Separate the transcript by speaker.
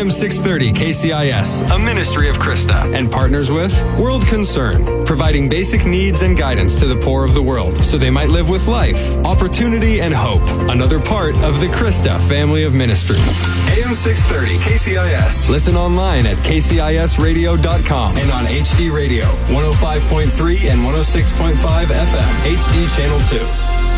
Speaker 1: AM 630 KCIS, a ministry of Krista, and partners with World Concern, providing basic needs and guidance to the poor of the world so they might live with life, opportunity, and hope. Another part of the Krista family of ministries. AM 630 KCIS. Listen online at kcisradio.com and on HD Radio, 105.3 and 106.5 FM, HD Channel 2.